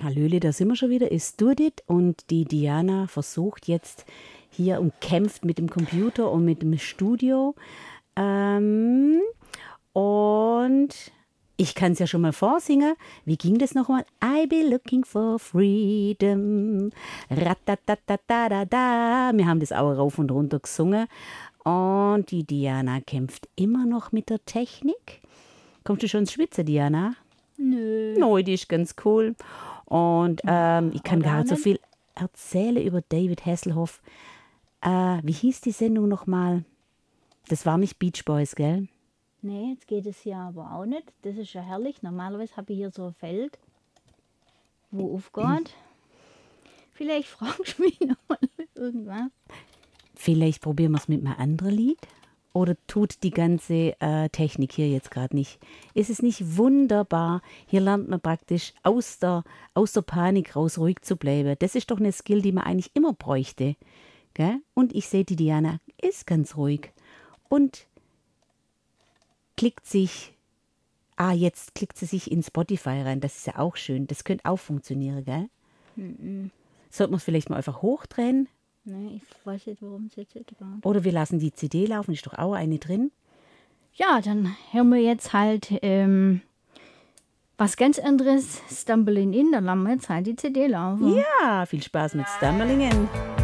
Hallöle, da sind wir schon wieder. Ist Judith und die Diana versucht jetzt hier und kämpft mit dem Computer und mit dem Studio. Und ich kann es ja schon mal vorsingen. Wie ging das nochmal? I be looking for freedom. Ratatatatata. Wir haben das auch rauf und runter gesungen. Und die Diana kämpft immer noch mit der Technik. Kommst du schon ins Schwitzen, Diana? Nö. No, die ist ganz cool. Und ich kann gar nicht so viel erzählen über David Hasselhoff. Wie hieß die Sendung nochmal? Das war nicht Beach Boys, gell? Nee, jetzt geht es hier aber auch nicht. Das ist ja herrlich. Normalerweise habe ich hier so ein Feld, wo aufgeht. Vielleicht fragst du mich nochmal irgendwas. Vielleicht probieren wir es mit einem anderen Lied. Oder tut die ganze Technik hier jetzt gerade nicht? Ist es nicht wunderbar? Hier lernt man praktisch aus der Panik raus ruhig zu bleiben. Das ist doch eine Skill, die man eigentlich immer bräuchte. Gell? Und ich sehe, die Diana ist ganz ruhig. Und jetzt klickt sie sich in Spotify rein. Das ist ja auch schön. Das könnte auch funktionieren, gell? Sollten wir es vielleicht mal einfach hochdrehen? Nee, ich weiß nicht, warum es jetzt nicht war. Oder wir lassen die CD laufen, ist doch auch eine drin. Ja, dann hören wir jetzt halt was ganz anderes, Stumbling In. Dann lassen wir jetzt halt die CD laufen. Ja, viel Spaß mit Stammerlingen.